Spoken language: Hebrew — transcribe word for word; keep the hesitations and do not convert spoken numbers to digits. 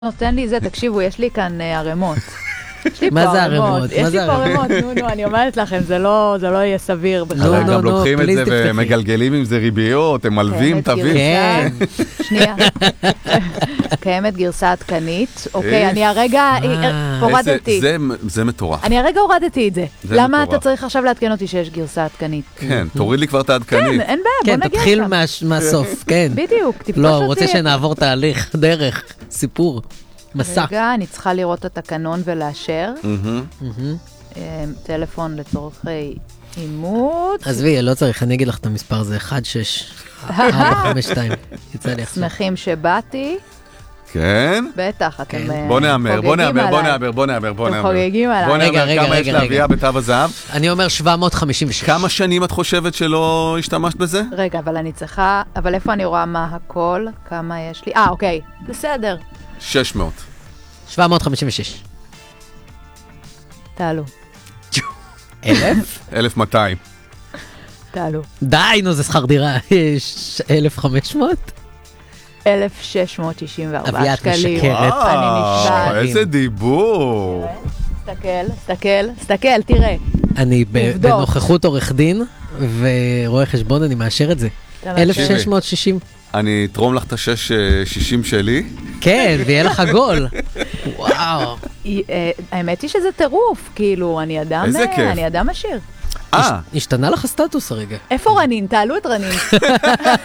נותן לי זה, תקשיבו, יש לי כאן ערימות. מה זה ערימות? יש לי פה ערימות, נו, נו, אני אומרת לכם, זה לא יהיה סביר בכלל. הם גם לוקחים את זה ומגלגלים עם זה ריביות, הם מלווים, תביא. כן, שנייה. קיימת גרסה עדכנית. אוקיי, אני הרגע הורדתי. זה מטורף. אני הרגע הורדתי את זה. למה אתה צריך עכשיו לעדכן אותי שיש גרסה עדכנית? כן, תוריד לי כבר את העדכנית. כן, אין בעיה, בוא כן, נגיע תתחיל שם. מהסוף, כן. בדיוק, תפגוש אותי. לא, הוא רוצה שנעבור תהליך, דרך, סיפור, מסע. רגע, אני צריכה לראות את התקנון ולאשר. טלפון לצורך אימות. עזבי, לא צריך, אני אגיד לך את המספר, זה אחת שש ארבע חמש שתיים. יצא לי עכשיו. שמחים שבאתי. כן? בטח, אתם חוגגים עליי. בוא נאמר, בוא נאמר, בוא נאמר, בוא נאמר, בוא נאמר. אתם חוגגים עליי. בוא רגע, נאמר רגע, כמה יש רגע, להביאה בתו הזהב. אני אומר שבע מאות חמישים ושש. כמה שנים את חושבת שלא השתמשת בזה? רגע, אבל אני צריכה, אבל איפה אני רואה מה הכל? כמה יש לי? אה, אוקיי, בסדר. שש מאות. שבע מאות חמישים ושש. תעלו. אלף? אלף מאתיים. תעלו. די, נו, זה שכר דירה. יש אלף וחמש מאות? אלף שש מאות תשעים וארבע אביעד שקלים. משקרת. אני נשבעת. איזה דיבור. סתכל, סתכל, סתכל, תראה. אני ב- תבדוק. בנוכחות עורך דין ורואה חשבון, אני מאשר את זה. אלף שש מאות שישים. אני אתרום לך את השש שישים שלי. כן, ויהיה לך גול. וואו. אה, האמת היא שזה טירוף, כאילו, אני אדם, איזה כיף. אני אדם עשיר. אה. השתנה לך הסטטוס הרגע. איפה רנין? תעלו את רנין.